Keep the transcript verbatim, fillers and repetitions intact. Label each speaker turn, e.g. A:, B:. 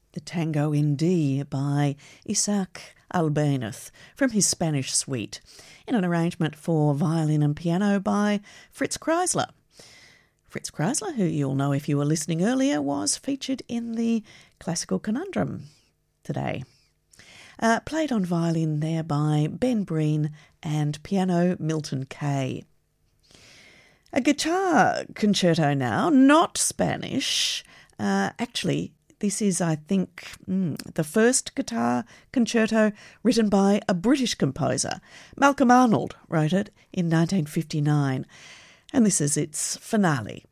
A: the Tango in D by Isaac Albéniz from his Spanish suite, in an arrangement for violin and piano by Fritz Kreisler. Fritz Kreisler, who you'll know if you were listening earlier, was featured in the Classical Conundrum today. Uh, played on violin there by Ben Breen and piano Milton Kay. A guitar concerto now, not Spanish. Uh, actually, this is, I think, mm, the first guitar concerto written by a British composer. Malcolm Arnold wrote it in nineteen fifty-nine, and this is its finale.